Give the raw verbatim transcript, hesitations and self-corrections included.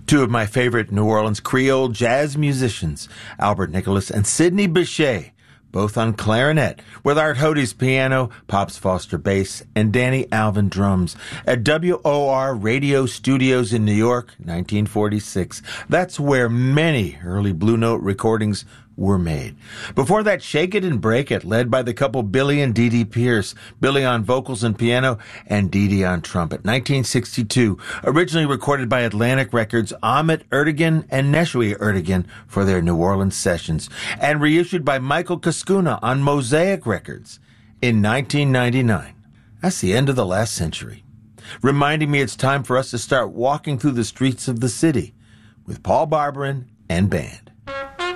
Two of my favorite New Orleans Creole jazz musicians, Albert Nicholas and Sidney Bechet, both on clarinet, with Art Hode's piano, Pops Foster bass, and Danny Alvin drums, at W O R Radio Studios in New York, nineteen forty-six. That's where many early Blue Note recordings were made. Before that, Shake It and Break It, led by the couple Billy and Dee Dee Pierce, Billy on vocals and piano, and Dee Dee on trumpet, nineteen sixty-two, originally recorded by Atlantic Records, Ahmet Ertegun and Neshwe Ertegun for their New Orleans sessions, and reissued by Michael Cascuna on Mosaic Records in nineteen ninety-nine. That's the end of the last century, reminding me it's time for us to start walking through the streets of the city with Paul Barbarin and band.